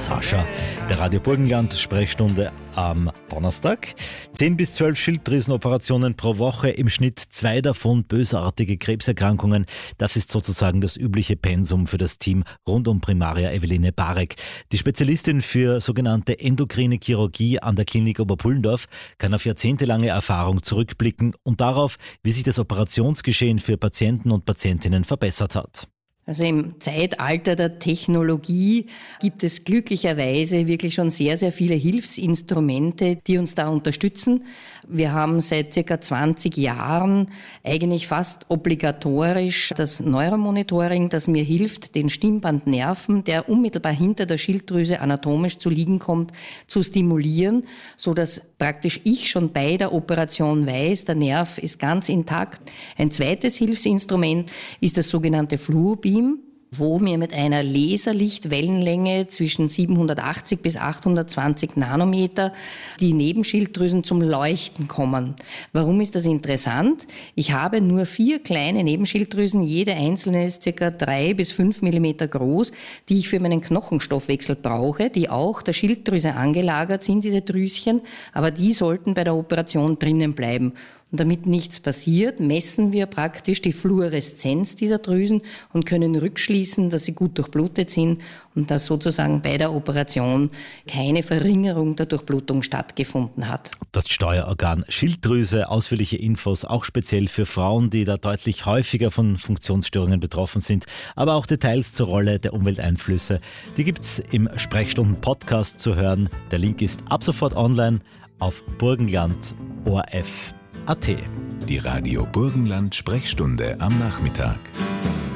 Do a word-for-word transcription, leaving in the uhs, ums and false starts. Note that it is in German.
Sascha, der Radio Burgenland Sprechstunde am Donnerstag. zehn bis zwölf Schilddrüsenoperationen pro Woche, im Schnitt zwei davon bösartige Krebserkrankungen. Das ist sozusagen das übliche Pensum für das Team rund um Primaria Eveline Barek. Die Spezialistin für sogenannte endokrine Chirurgie an der Klinik Oberpullendorf kann auf jahrzehntelange Erfahrung zurückblicken und darauf, wie sich das Operationsgeschehen für Patienten und Patientinnen verbessert hat. Also im Zeitalter der Technologie gibt es glücklicherweise wirklich schon sehr, sehr viele Hilfsinstrumente, die uns da unterstützen. Wir haben seit circa zwanzig Jahren eigentlich fast obligatorisch das Neuromonitoring, das mir hilft, den Stimmbandnerven, der unmittelbar hinter der Schilddrüse anatomisch zu liegen kommt, zu stimulieren, so dass praktisch ich schon bei der Operation weiß, der Nerv ist ganz intakt. Ein zweites Hilfsinstrument ist das sogenannte Fluobeam, wo mir mit einer Laserlichtwellenlänge zwischen siebenhundertachtzig bis achthundertzwanzig Nanometer die Nebenschilddrüsen zum Leuchten kommen. Warum ist das interessant? Ich habe nur vier kleine Nebenschilddrüsen, jede einzelne ist circa drei bis fünf Millimeter groß, die ich für meinen Knochenstoffwechsel brauche, die auch der Schilddrüse angelagert sind, diese Drüschen, aber die sollten bei der Operation drinnen bleiben. Und damit nichts passiert, messen wir praktisch die Fluoreszenz dieser Drüsen und können rückschließen, dass sie gut durchblutet sind und dass sozusagen bei der Operation keine Verringerung der Durchblutung stattgefunden hat. Das Steuerorgan Schilddrüse, ausführliche Infos, auch speziell für Frauen, die da deutlich häufiger von Funktionsstörungen betroffen sind, aber auch Details zur Rolle der Umwelteinflüsse. Die gibt's im Sprechstunden-Podcast zu hören. Der Link ist ab sofort online auf Burgenland O R F. A T. Die Radio Burgenland Sprechstunde am Nachmittag.